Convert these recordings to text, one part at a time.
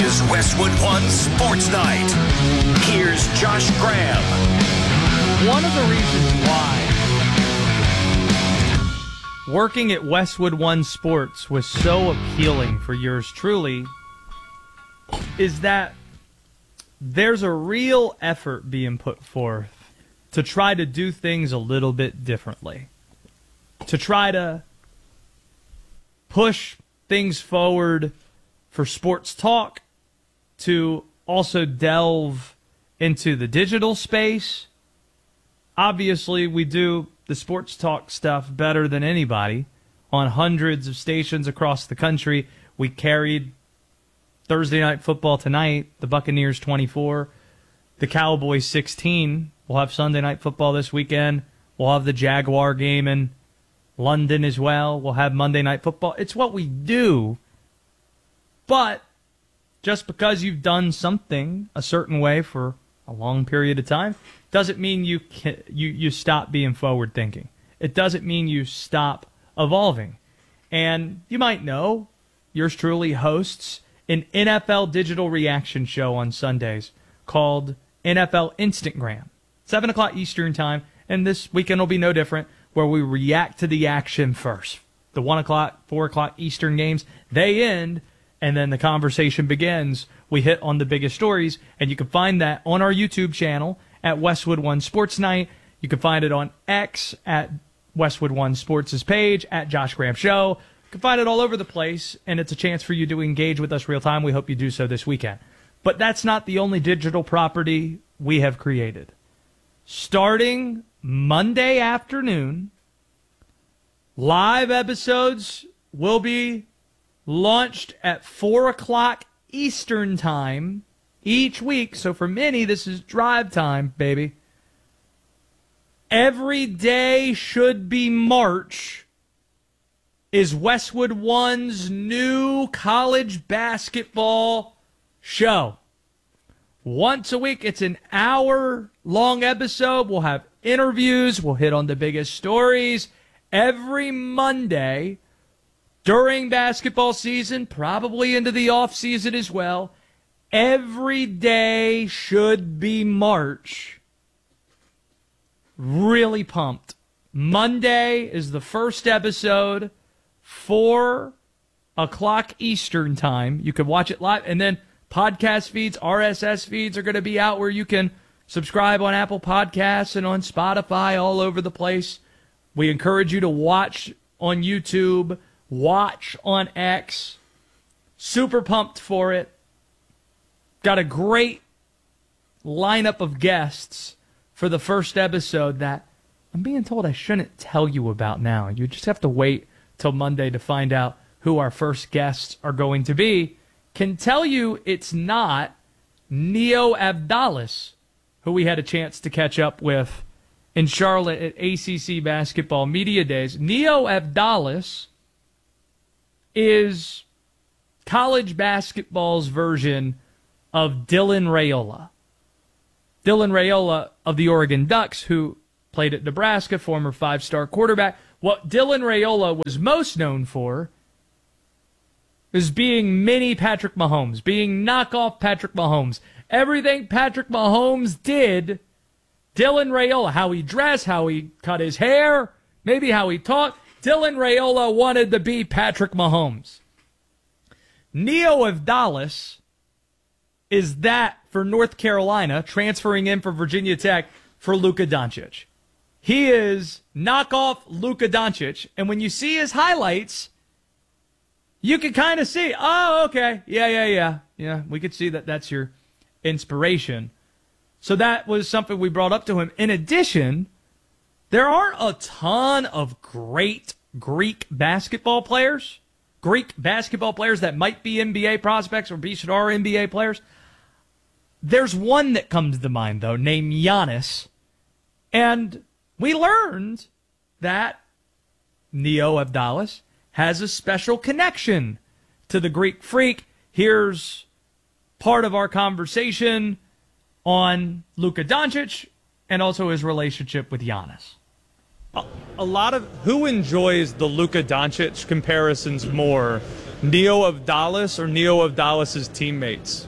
is Westwood One Sports Night. Here's Josh Graham. One of the reasons why working at Westwood One Sports was so appealing for yours truly is that there's a real effort being put forth to try to do things a little bit differently, to try to push things forward for sports talk, to also delve into the digital space. Obviously, we do the sports talk stuff better than anybody on hundreds of stations across the country. We carried Thursday Night Football tonight, the Buccaneers 24, the Cowboys 16. We'll have Sunday Night Football this weekend. We'll have the Jaguar game in London as well. We'll have Monday Night Football. It's what we do. But just because you've done something a certain way for a long period of time doesn't mean you stop being forward thinking. It doesn't mean you stop evolving. And you might know, yours truly hosts an NFL digital reaction show on Sundays called NFL Instantgram. 7 o'clock Eastern time, and this weekend will be no different, where we react to the action first. The 1 o'clock, 4 o'clock Eastern games, they end, and then the conversation begins. We hit on the biggest stories, and you can find that on our YouTube channel at Westwood One Sports Night. You can find it on X at Westwood One Sports' page, at Josh Graham Show. You can find it all over the place, and it's a chance for you to engage with us real time. We hope you do so this weekend. But that's not the only digital property we have created. Starting Monday afternoon, live episodes will be launched at 4 o'clock Eastern time each week. So for many, this is drive time, baby. Every day should be March is Westwood One's new college basketball show. Once a week, it's an hour-long episode. We'll have interviews. We'll hit on the biggest stories. Every Monday during basketball season, probably into the off-season as well, every day should be March. Really pumped. Monday is the first episode, 4 o'clock Eastern time. You can watch it live, and then podcast feeds, RSS feeds are going to be out where you can subscribe on Apple Podcasts and on Spotify, all over the place. We encourage you to watch on YouTube, watch on X. Super pumped for it. Got a great lineup of guests for the first episode that I'm being told I shouldn't tell you about now. You just have to wait till Monday to find out who our first guests are going to be. Can tell you it's not Neo Abdalis, who we had a chance to catch up with in Charlotte at ACC Basketball Media Days. Neo Abdalis is college basketball's version of Dylan Raiola. Dylan Raiola of the Oregon Ducks, who played at Nebraska, former 5-star quarterback. What Dylan Raiola was most known for is being mini Patrick Mahomes, being knockoff Patrick Mahomes. Everything Patrick Mahomes did, Dylan Raiola, how he dressed, how he cut his hair, maybe how he talked, Dylan Raiola wanted to be Patrick Mahomes. Neo Abdalis is that for North Carolina, transferring in for Virginia Tech for Luka Doncic. He is knockoff Luka Doncic, and when you see his highlights, you can kind of see, oh, okay, yeah, we could see that that's your inspiration. So that was something we brought up to him. In addition, there aren't a ton of great Greek basketball players that might be NBA prospects or are NBA players. There's one that comes to mind, though, named Giannis. And we learned that Neo Abdalis has a special connection to the Greek Freak. Here's part of our conversation on Luka Doncic and also his relationship with Giannis. A lot of who enjoys the Luka Doncic comparisons more, Neo of Dallas or Neo of Dallas's teammates?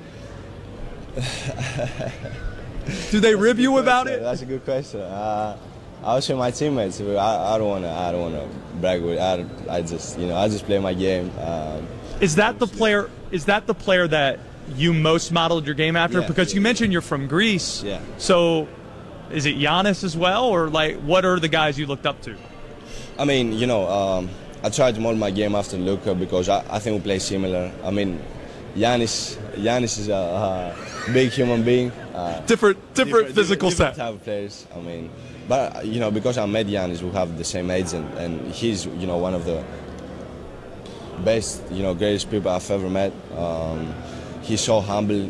Do they rib you about it? That's a good question. I would say my teammates. But I don't wanna brag with. I just play my game. Is that the player? Is that the player that you most modeled your game after? Yeah. Because you mentioned you're from Greece. Yeah. So, is it Giannis as well, or like what are the guys you looked up to? I mean, I tried to model my game after Luka because I think we play similar. I mean, Giannis is a big human being. Different physical different set. type of players. I mean, but because I met Giannis, we have the same age, and he's one of the best, greatest people I've ever met. He's so humble.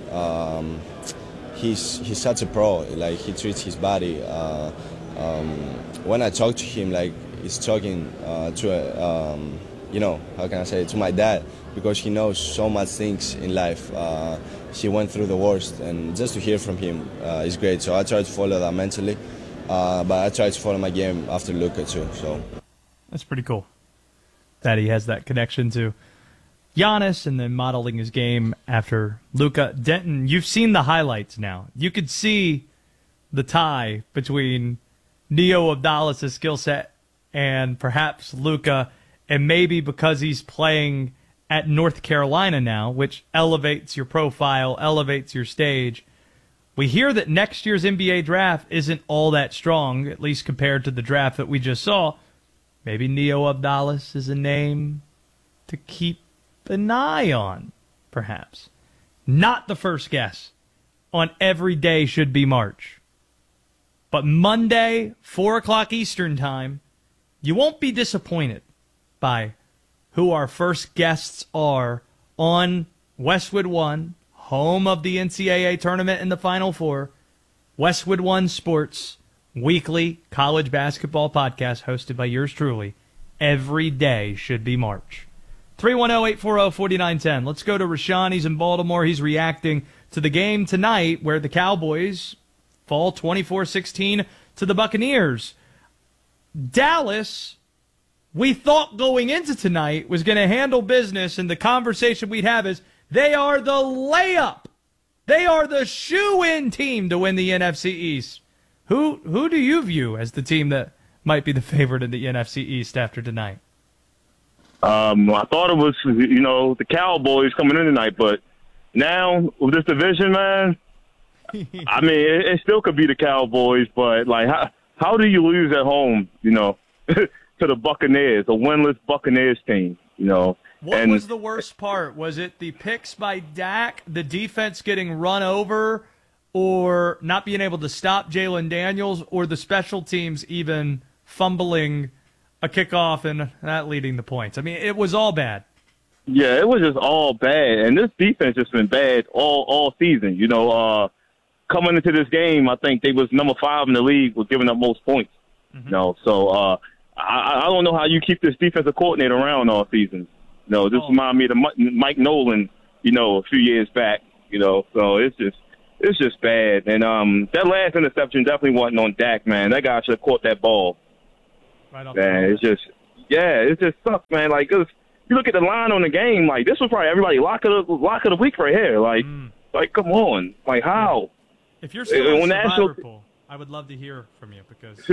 He's such a pro. Like he treats his body. When I talk to him, like he's talking to how can I say it, to my dad, because he knows so much things in life. He went through the worst, and just to hear from him is great. So I try to follow that mentally, but I try to follow my game after Luka too. So that's pretty cool that he has that connection to Giannis and then modeling his game after Luka. Denton, you've seen the highlights now. You could see the tie between Neo of Dallas' skill set and perhaps Luka, and maybe because he's playing at North Carolina now, which elevates your profile, elevates your stage. We hear that next year's NBA draft isn't all that strong, at least compared to the draft that we just saw. Maybe Neo of Dallas is a name to keep an eye on, perhaps. Not the first guess on Every Day Should Be March. But Monday, 4 o'clock Eastern Time, you won't be disappointed by who our first guests are on Westwood One, home of the NCAA tournament in the Final Four. Westwood One Sports weekly college basketball podcast hosted by yours truly. Every Day Should Be March. 310-840-4910. Let's go to Rashawn. He's in Baltimore. He's reacting to the game tonight where the Cowboys fall 24-16 to the Buccaneers. Dallas, we thought going into tonight, was going to handle business, and the conversation we'd have is they are the layup. They are the shoe-in team to win the NFC East. Who do you view as the team that might be the favorite in the NFC East after tonight? I thought it was, the Cowboys coming in tonight, but now with this division, man, I mean, it still could be the Cowboys, but like, how do you lose at home, to the Buccaneers, a winless Buccaneers team, What was the worst part? Was it the picks by Dak, the defense getting run over, or not being able to stop Jalen Daniels, or the special teams even fumbling a kickoff and not leading the points? I mean, it was all bad. Yeah, it was just all bad. And this defense has been bad all season. Coming into this game, I think they was number 5 in the league with giving up most points. Mm-hmm. So I don't know how you keep this defensive coordinator around all season. This reminded me of Mike Nolan, a few years back. So it's just bad. And that last interception definitely wasn't on Dak, man. That guy should have caught that ball. Right off man, it just sucks, man. Like, you look at the line on the game, like, this was probably everybody lock of the week right here. Like, come on. Like, how? If you're still in Survivor Pool, I would love to hear from you because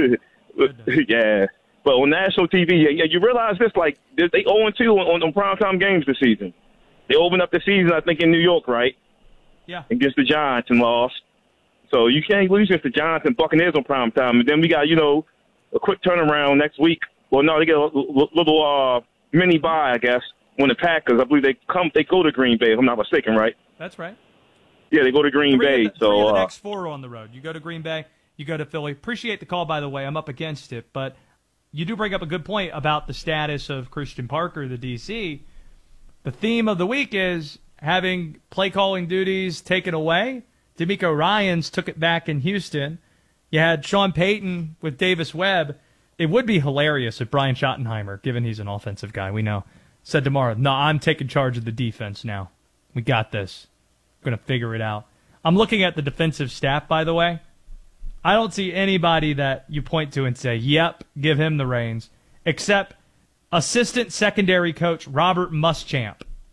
yeah. But on national TV, you realize this, like, they 0-2 on primetime games this season. They opened up the season, I think, in New York, right? Yeah. Against the Giants and lost. So you can't lose against the Giants and Buccaneers on primetime. And then we got, a quick turnaround next week. Well, no, they get a little mini bye, I guess, when the Packers, I believe they go to Green Bay, if I'm not mistaken, right? That's right. Yeah, they go to Green Bay. Three of the next 4 are on the road. You go to Green Bay, you go to Philly. Appreciate the call, by the way. I'm up against it, but you do bring up a good point about the status of Christian Parker, the DC. The theme of the week is having play-calling duties taken away. D'Amico Ryans took it back in Houston. You had Sean Payton with Davis Webb. It would be hilarious if Brian Schottenheimer, given he's an offensive guy, we know, said tomorrow, no, I'm taking charge of the defense now. We got this. I'm going to figure it out. I'm looking at the defensive staff, by the way. I don't see anybody that you point to and say, yep, give him the reins, except assistant secondary coach Robert Muschamp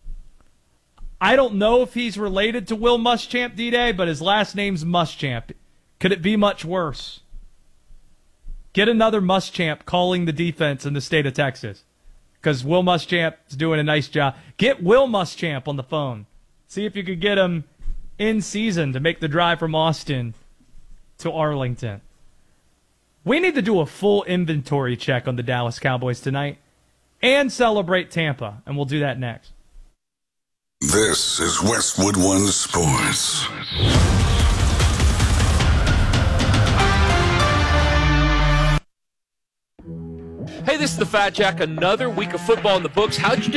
I don't know if he's related to Will Muschamp, D-Day, but his last name's Muschamp. Could it be much worse? Get another Muschamp calling the defense in the state of Texas, because Will Muschamp is doing a nice job. Get Will Muschamp on the phone. See if you could get him in season to make the drive from Austin to Arlington. We need to do a full inventory check on the Dallas Cowboys tonight and celebrate Tampa, and we'll do that next. This is Westwood One Sports. Hey, this is the Fat Jack. Another week of football in the books. How'd you do?